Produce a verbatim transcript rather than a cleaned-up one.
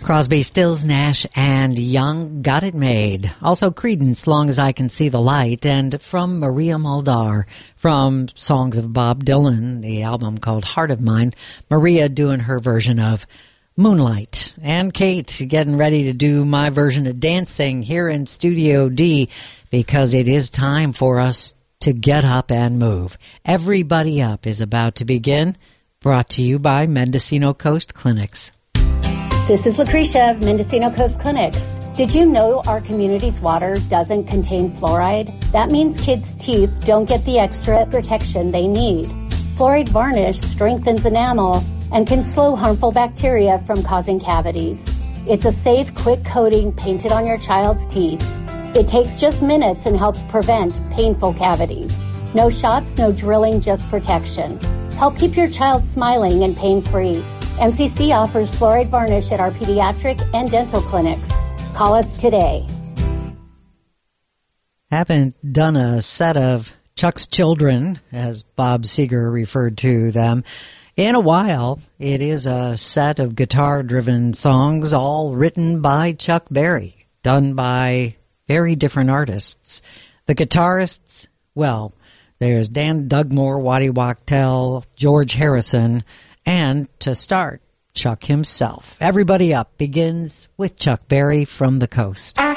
Crosby, Stills, Nash, and Young, Got It Made. Also Creedence, Long as I Can See the Light. And from Maria Muldaur, from Songs of Bob Dylan, the album called Heart of Mine, Maria doing her version of Moonlight. And Kate getting ready to do my version of Dancing here in Studio D, because it is time for us to get up and move. Everybody Up is about to begin, brought to you by Mendocino Coast Clinics. This is Lucretia of Mendocino Coast Clinics. Did you know our community's water doesn't contain fluoride? That means kids' teeth don't get the extra protection they need. Fluoride varnish strengthens enamel and can slow harmful bacteria from causing cavities. It's a safe, quick coating painted on your child's teeth. It takes just minutes and helps prevent painful cavities. No shots, no drilling, just protection. Help keep your child smiling and pain-free. M C C offers fluoride varnish at our pediatric and dental clinics. Call us today. Haven't done a set of Chuck's Children, as Bob Seger referred to them, in a while. It is a set of guitar-driven songs, all written by Chuck Berry, done by very different artists. The guitarists, well, there's Dan Dugmore, Waddy Wachtel, George Harrison, and to start, Chuck himself. Everybody Up begins with Chuck Berry from the coast.